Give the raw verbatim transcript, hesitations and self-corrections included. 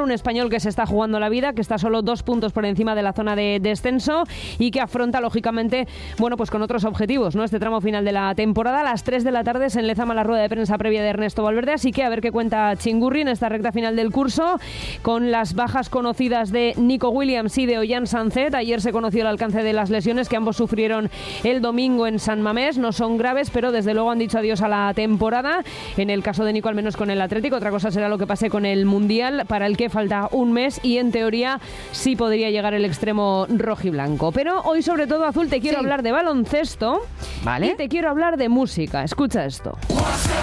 un español que se está jugando la vida, que está solo dos puntos por encima de la zona de descenso y que afronta, lógicamente, bueno, pues con otros objetivos, ¿no? Este tramo final de la temporada. A las tres de la tarde se enlezama la rueda de prensa previa de Ernesto Valverde, así que a ver qué cuenta Chingurri en esta recta final del curso, con las bajas conocidas de Nico Williams y de Ollán Sancet. Ayer se conoció el alcance de las lesiones que ambos sufrieron el domingo en San Mamés. No son graves, pero desde luego han dicho adiós a la temporada. En el caso de Nico, al menos con el Atlético. Otra cosa será lo que pase con el Mundial, para el que falta un mes y en teoría sí podría llegar el extremo rojiblanco. Pero hoy, sobre todo, Azul, te quiero sí. hablar de baloncesto, ¿vale? Y te quiero hablar de música. Escucha esto.